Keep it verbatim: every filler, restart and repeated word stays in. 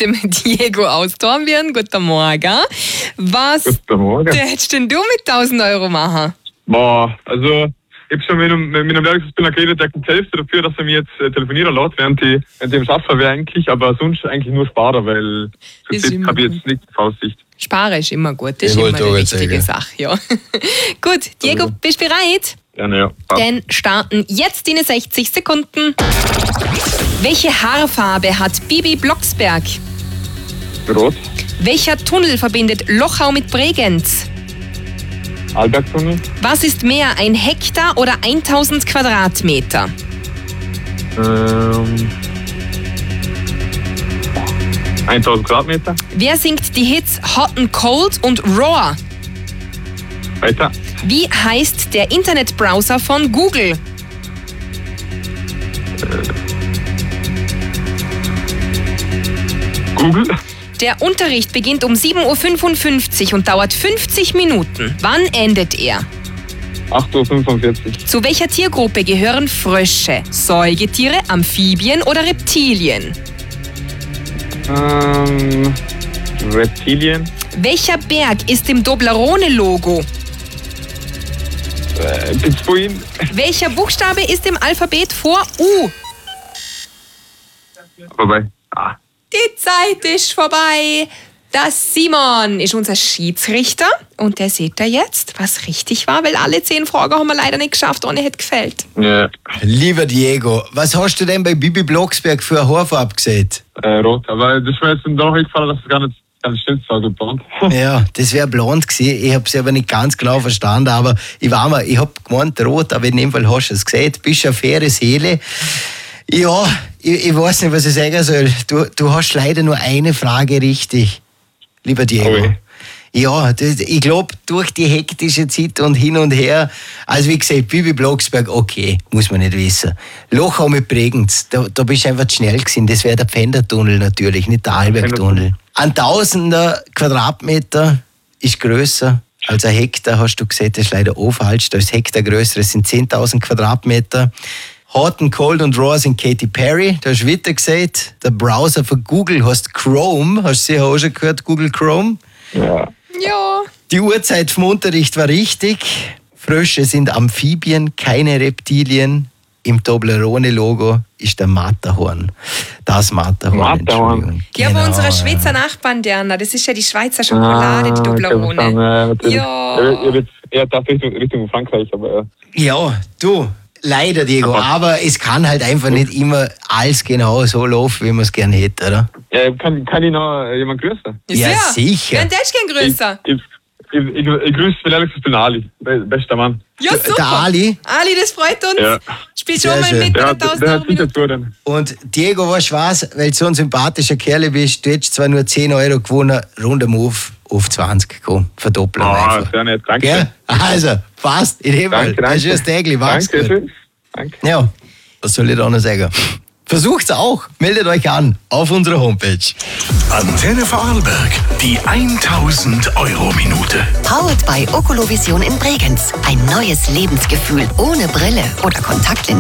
dem Diego aus Dornbirn. Guten Morgen. Was Guten Morgen. hättest denn du mit tausend Euro machen? Boah, also ich habe schon mit einem, mit einem Lehrlingsspieler geredet, der gibt die Hälfte dafür, dass er mir jetzt äh, telefonieren lässt, während die, während die im Schaffen wäre eigentlich, aber sonst eigentlich nur Sparer, weil zurzeit habe ich jetzt nichts auf Aussicht. Sparen ist immer gut, das Ich ist immer wollte eine auch wichtige sagen. Sache. Ja. Gut, Diego, bist du bereit? Gerne, ja. Passt. Dann starten jetzt deine sechzig Sekunden. Welche Haarfarbe hat Bibi Blocksberg? Rot, Welcher Tunnel verbindet Lochau mit Bregenz? Albergtunnel, Was ist mehr, ein Hektar oder tausend Quadratmeter? ähm, tausend Quadratmeter, Wer singt die Hits Hot and Cold und Roar? weiter, Wie heißt der Internetbrowser von Google? Google, Der Unterricht beginnt um sieben Uhr fünfundfünfzig und dauert fünfzig Minuten. Wann endet er? acht Uhr fünfundvierzig, Zu welcher Tiergruppe gehören Frösche, Säugetiere, Amphibien oder Reptilien? ähm, Reptilien, Welcher Berg ist im Toblerone-Logo? äh, Pinguin, Welcher Buchstabe ist im Alphabet vor U? vorbei, ah, Die Zeit ist vorbei. Das Simon ist unser Schiedsrichter und der seht ihr jetzt, was richtig war, weil alle zehn Fragen haben wir leider nicht geschafft, ohne hätte gefällt. ja, Lieber Diego, was hast du denn bei Bibi Blocksberg für eine Haarfarbe gesehen? äh, rot, aber das ist mir jetzt dann doch eingefallen, dass es gar nicht, gar nicht stimmt, so gut blond. Ja, das wäre blond gewesen. Ich habe es aber nicht ganz genau verstanden, aber ich war mal, ich habe gemeint rot, aber in dem Fall hast du es gesehen. Du bist eine faire Seele. Ja, ich, ich weiß nicht, was ich sagen soll. Du, du hast leider nur eine Frage richtig, lieber Diego. Ui. Ja, das, ich glaube, durch die hektische Zeit und hin und her, also wie gesagt, Bibi Blocksberg, okay, muss man nicht wissen. Lochau mit Bregenz, da, da bist du einfach zu schnell gewesen. Das wäre der Pfändertunnel natürlich, nicht der Arlbergtunnel. Ein Tausender Quadratmeter ist grösser als ein Hektar, hast du gesagt, das ist leider auch falsch. Da ist Hektar grösser, das sind zehntausend Quadratmeter. Hot and Cold und Raw sind Katy Perry, da hast du wieder gesagt. Der Browser von Google heißt Chrome, hast du sicher auch schon gehört, Google Chrome. Ja, Ja. Die Uhrzeit vom Unterricht war richtig. Frösche sind Amphibien, keine Reptilien. Im Toblerone-Logo ist der Matterhorn. Das Matterhorn, Matterhorn. Entschuldigung. Ja, aber Genau, unsere ja. Schweizer Nachbarn, Diana, das ist ja die Schweizer Schokolade, die Toblerone. Ja. Ja. Ich habe eher gedacht Richtung, Richtung Frankreich, aber Ja, du, leider, Diego, Aber- aber es kann halt einfach nicht immer alles genau so laufen, wie man es gerne hätte, oder? ja, kann, kann ich noch jemand grüßen? Ja, Sehr. sicher. Ja, der ist gern größer. Ich, ich, ich, ich grüße vielleicht den Ali, be- bester Mann. Ja, super. Der Ali. Ali, das freut uns. Ja. Spiel Sehr schon mal schön. mit bei Ja, der der, tausend der Euro hat sicher Minute. zu dann. Und Diego, weißt du was? Weil du so ein sympathischer Kerl bist, du hättest zwar nur zehn Euro gewonnen, runder Move auf zwanzig gekommen. Verdoppeln Ah, einfach. sehr nett, danke. Gell? Also, passt. In dem Fall. Danke, Ein schönes danke. Tägli. Mach's Danke, gut. schön. Danke. Ja, was soll ich da noch sagen? Versucht's auch. Meldet euch an auf unserer Homepage. Antenne Vorarlberg, die tausend Euro Minute. Powered by Oculovision in Bregenz. Ein neues Lebensgefühl ohne Brille oder Kontaktlinsen.